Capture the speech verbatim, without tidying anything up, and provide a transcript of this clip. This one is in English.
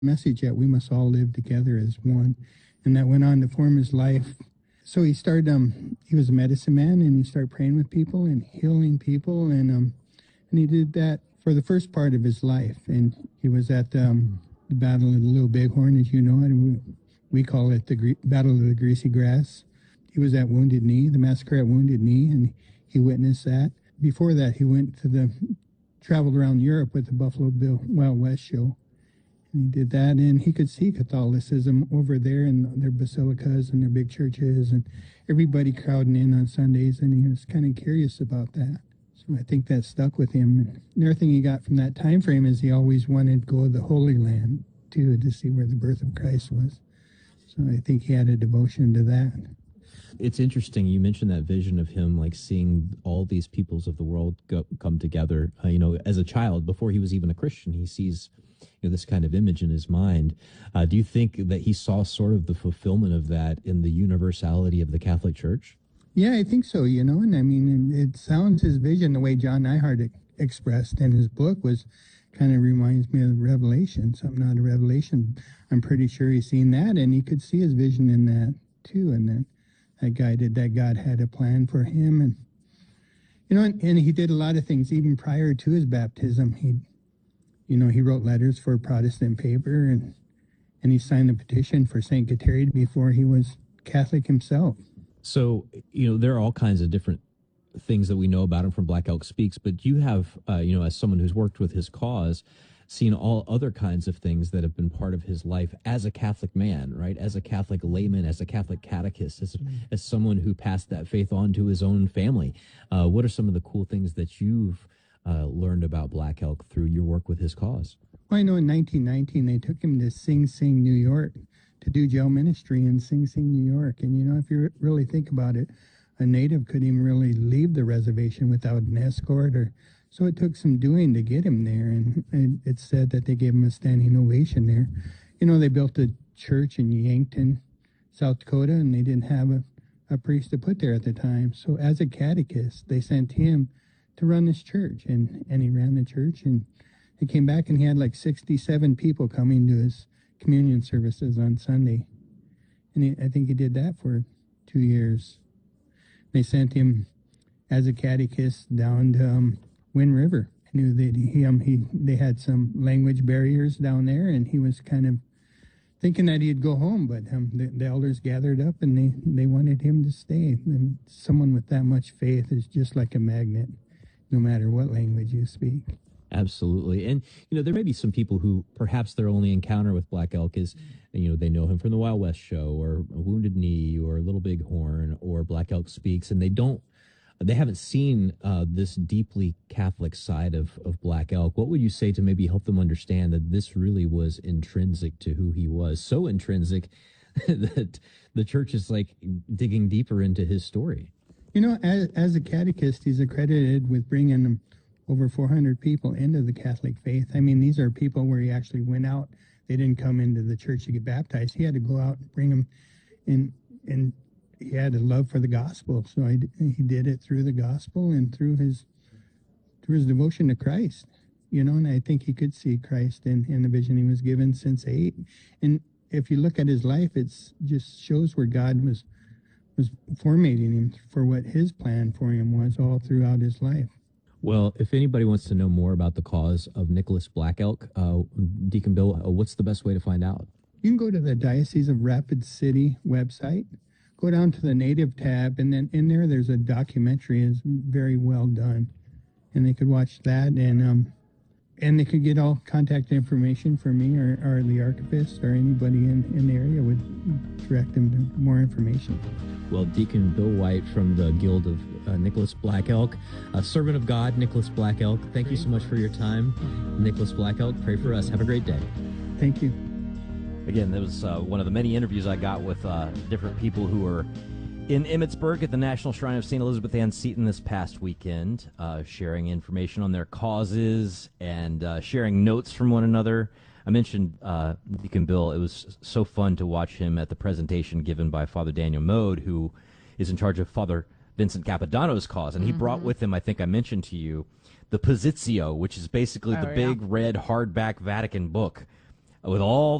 message that we must all live together as one. And that went on to form his life. So he started, um, he was a medicine man, and he started praying with people and healing people. And um, and he did that for the first part of his life. And he was at um, the Battle of the Little Bighorn, as you know it. And we, we call it the Gre- Battle of the Greasy Grass. He was at Wounded Knee, the massacre at Wounded Knee, and he witnessed that. Before that, he went to the, traveled around Europe with the Buffalo Bill Wild West show. And he did that, and he could see Catholicism over there in their basilicas and their big churches, and everybody crowding in on Sundays, and he was kind of curious about that. So I think that stuck with him. Another thing he got from that time frame is he always wanted to go to the Holy Land, too, to see where the birth of Christ was. So I think he had a devotion to that. It's interesting. You mentioned that vision of him, like seeing all these peoples of the world go, come together. Uh, you know, as a child, before he was even a Christian, he sees, you know, this kind of image in his mind. Uh, do you think that he saw sort of the fulfillment of that in the universality of the Catholic Church? Yeah, I think so. You know, and I mean, it sounds his vision, the way John Neihart e- expressed in his book, was kind of reminds me of Revelation, something out of Revelation. I'm pretty sure he's seen that, and he could see his vision in that too, and that. That guided that God had a plan for him, and you know, and, and he did a lot of things even prior to his baptism. He, you know, he wrote letters for Protestant paper, and and he signed a petition for Saint Kateri before he was Catholic himself. So, you know, there are all kinds of different things that we know about him from Black Elk Speaks, but you have, uh, you know, as someone who's worked with his cause, seen all other kinds of things that have been part of his life as a Catholic man, right? As a Catholic layman, as a Catholic catechist, as, mm-hmm. as someone who passed that faith on to his own family. Uh, what are some of the cool things that you've uh, learned about Black Elk through your work with his cause? Well, I know in nineteen nineteen, they took him to Sing Sing, New York, to do jail ministry in Sing Sing, New York. And, you know, if you really think about it, a native couldn't even really leave the reservation without an escort, or so it took some doing to get him there, and, and it's said that they gave him a standing ovation there. You know, they built a church in Yankton, South Dakota, and they didn't have a, a priest to put there at the time. So as a catechist, they sent him to run this church, and, and he ran the church, and he came back, and he had like sixty-seven people coming to his communion services on Sunday. And he, I think he did that for two years. They sent him as a catechist down to um, Wind River. I knew that he, um, he, they had some language barriers down there, and he was kind of thinking that he'd go home, but um, the, the elders gathered up, and they, they wanted him to stay. And someone with that much faith is just like a magnet, no matter what language you speak. Absolutely. And, you know, there may be some people who perhaps their only encounter with Black Elk is, you know, they know him from the Wild West show or Wounded Knee or Little Bighorn or Black Elk Speaks, and they don't, they haven't seen uh, this deeply Catholic side of, of Black Elk. What would you say to maybe help them understand that this really was intrinsic to who he was? So intrinsic that the church is like digging deeper into his story. You know, as, as a catechist, he's accredited with bringing them over four hundred people into the Catholic faith. I mean, these are people where he actually went out. They didn't come into the church to get baptized. He had to go out and bring them in, and he had a love for the gospel. So I, he did it through the gospel and through his through his devotion to Christ. You know, and I think he could see Christ in, in the vision he was given since eight. And if you look at his life, it's just shows where God was was formating him for what his plan for him was all throughout his life. Well, if anybody wants to know more about the cause of Nicholas Black Elk, uh, Deacon Bill, uh, what's the best way to find out? You can go to the Diocese of Rapid City website, go down to the Native tab, and then in there there's a documentary. It's very well done, and they could watch that, and um, and they could get all contact information for me or, or the archivist or anybody in, in the area would direct them to more information. Well, Deacon Bill White from the Guild of uh, Nicholas Black Elk, a servant of God, Nicholas Black Elk. Thank you so much for your time, Nicholas Black Elk. Pray for us. Have a great day. Thank you. Again, that was uh, one of the many interviews I got with uh, different people who were in Emmitsburg at the National Shrine of Saint Elizabeth Ann Seton this past weekend, uh, sharing information on their causes and uh, sharing notes from one another. I mentioned uh, Deacon Bill. It was so fun to watch him at the presentation given by Father Daniel Mode, who is in charge of Father Vincent Capodanno's cause. And he mm-hmm. brought with him, I think I mentioned to you, the Positio, which is basically oh, the yeah. big red hardback Vatican book with all